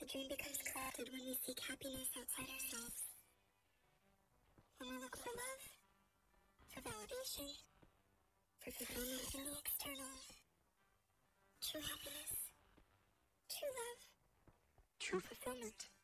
The dream becomes clouded when we seek happiness outside ourselves. When we look for love, for validation, for fulfillment in the external. True happiness, true love, true fulfillment